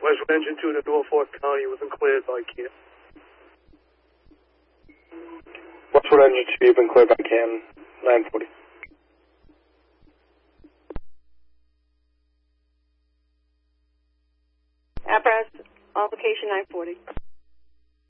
Westwood Engine 2 to Norfolk County was cleared by CAM. Westwood Engine 2, you've been cleared by CAM 940. Apparatus, on location 940.